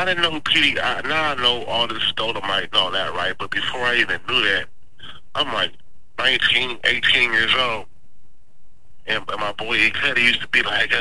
I didn't know who Petey. Now I know all this Dolomite and all that, right? But before I even knew that, I'm like 19, 18 years old, and my boy E. Cuddy used to be like,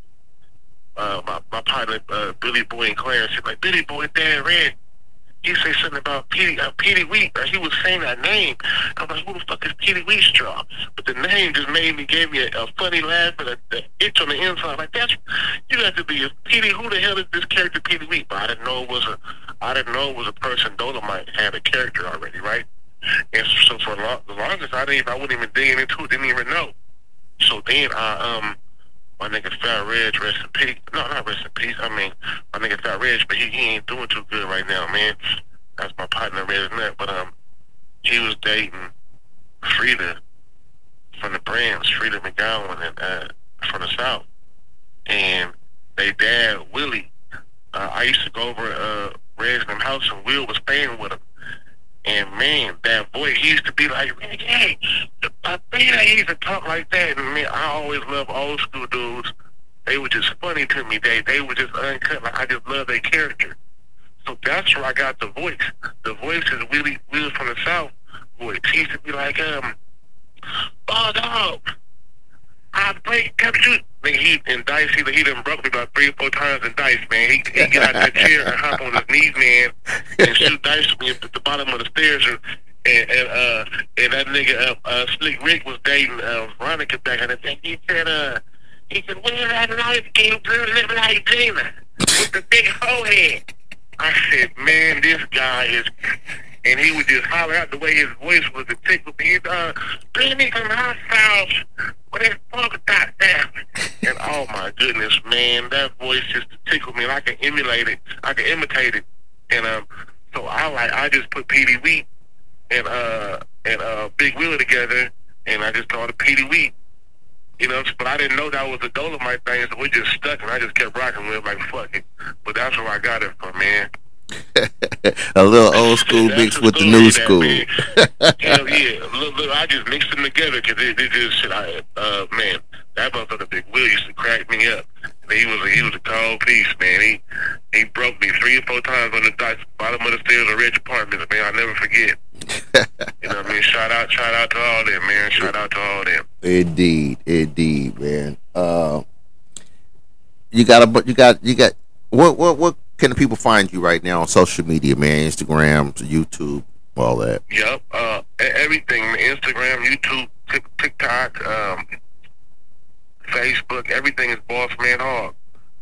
my partner Billy Boy and Clarence, he's like, Billy Boy, Dad Red. He say something about Petey Wheat. He was saying that name. I'm like, who the fuck is Petey Wheatstraw? But the name just gave me a funny laugh and a itch on the inside. Like, you got to be a Petey. Who the hell is this character Petey Wheat? But I didn't know it was a person. Dolomite had a character already, right? And so for the longest, I wasn't even digging into it. Didn't even know. So then my nigga Fat Reg, rest in peace. No, not rest in peace. I mean, my nigga Fat Reg, but he ain't doing too good right now, man. That's my partner, Reg Nut. But he was dating Frida from the Brands, Frida McGowan, and from the South. And they dad Willie. I used to go over Reg's house, and Will was staying with him. And man, that voice, he used to be like, hey, I think that he used to talk like that. And man, I always loved old school dudes. They were just funny to me. They were just uncut. Like, I just love their character. So that's where I got the voice. The voice is Will from the South voice. He used to be like, oh, dog, I break, come shoot. Like he done broke me about 3 or 4 times in dice, man. He get out that chair and hop on his knees, man, and shoot dice with me at the bottom of the stairs. And that nigga Slick Rick was dating Veronica back in the day. He said, where's that light came through living like Gina with the big hoe head? I said, man, this guy is. And he would just holler out the way his voice was to tickle me. He's bring me some hot sauce with that polka dot down. And oh my goodness, man, that voice just tickled me, and I can emulate it. I can imitate it. And so I just put Petey Wheat and Big Will together, and I just called it Petey Wheat. You know, but I didn't know that was a Dolomite thing, so we just stuck, and I just kept rocking with it like fuck it. But that's where I got it from, man. A little old school mixed with the new school. Hell yeah. Look, I just mixed them together because it just shit. Man, that motherfucker Big Will used to crack me up. He was a cold piece, man. He broke me 3 or 4 times on the bottom of the stairs of Rich Apartments, man. I'll never forget. You know what I mean? Shout out to all them, man. Shout out to all them. Indeed, man. You got what can the people find you right now on social media, man? Instagram, YouTube, all that. Yep. Everything. Instagram, YouTube, TikTok, Facebook, everything is Boss Man Hogg.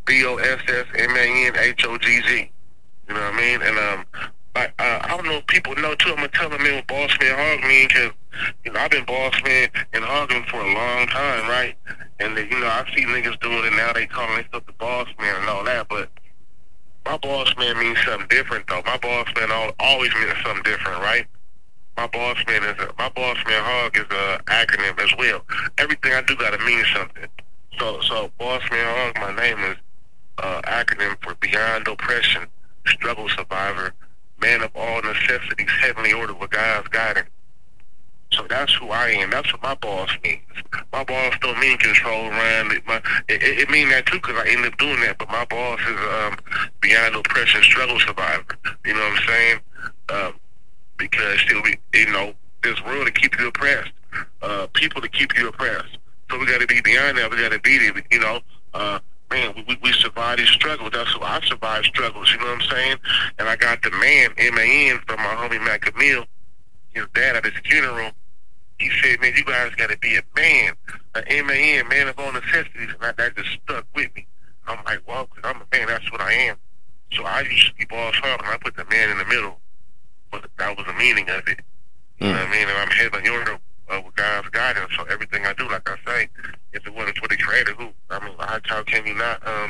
BOSSMANHOGZ. You know what I mean? And I don't know if people know too. I'm gonna tell them what Boss Man Hogg mean, because I've been Boss Man and hogging for a long time, right? And I see niggas doing it now. They calling themselves the Boss Man and all that, but my boss man means something different though. My boss man always means something different, right? My boss man Hogg is an acronym as well. Everything I do gotta mean something. So Boss Man Hogg, my name is acronym for Beyond Oppression, Struggle Survivor, Man of All Necessities, Heavenly Order with God's Guidance. So that's who I am. That's what my boss means. My boss don't mean control, Ryan. It mean that too, because I ended up doing that. But my boss is Beyond Oppression, Struggle Survivor. You know what I'm saying? Because this world to keep you oppressed, people to keep you oppressed. So we got to be beyond that. We got to beat it. Man, we survive these struggles. That's who I survive struggles. You know what I'm saying? And I got the man, MAN, from my homie Matt Camille, his dad at his funeral. He said, man, you guys got to be a man, an MAN, man of all necessities. And that just stuck with me. I'm like, well, because I'm a man, that's what I am. So I used to be Boss Hogg, and I put the man in the middle. But that was the meaning of it. You know what I mean? And I'm Heavenly Order with God's guidance. So everything I do, like I say, if it wasn't for the Creator, how can you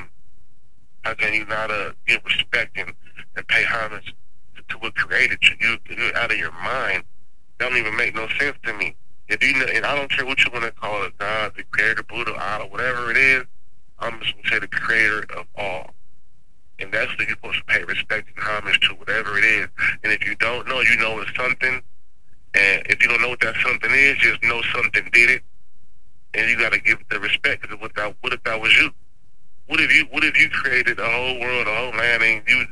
not give respect and pay homage to what created you? You're out of your mind. That don't even make no sense to me. And I don't care what you want to call it, God, the Creator, Buddha, Allah, whatever it is. I'm just going to say the Creator of all. And that's what you're supposed to pay respect and homage to, whatever it is. And if you don't know, you know it's something. And if you don't know what that something is, just know something did it. And you got to give the respect. Because what if that was you? What if you created the whole world, the whole land, and you